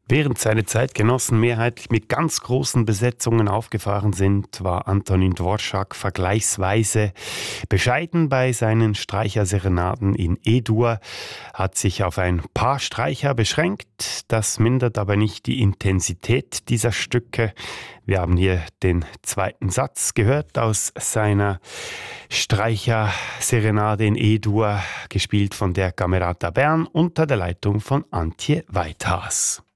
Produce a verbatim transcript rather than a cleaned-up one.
Während seine Zeitgenossen mehrheitlich mit ganz großen Besetzungen aufgefahren sind, war Antonín Dvořák vergleichsweise bescheiden bei seinen Streicherserenaden in E-Dur, hat sich auf ein paar Streicher beschränkt. Das mindert aber nicht die Intensität dieser Stücke. Wir haben hier den zweiten Satz gehört aus seiner Streicherserenade in E-Dur, gespielt von der Camerata Bern unter der Leitung von Antje Weithaas.